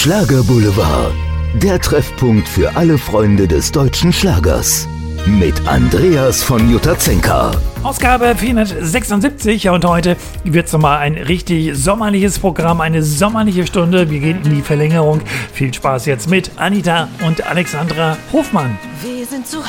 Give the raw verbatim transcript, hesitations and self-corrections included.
Schlager Boulevard, der Treffpunkt für alle Freunde des deutschen Schlagers. Mit Andreas von Jutazenka. Ausgabe vierhundertsechsundsiebzig, ja, und heute wird es nochmal ein richtig sommerliches Programm, eine sommerliche Stunde. Wir gehen in die Verlängerung. Viel Spaß jetzt mit Anita und Alexandra Hofmann. Wir sind zu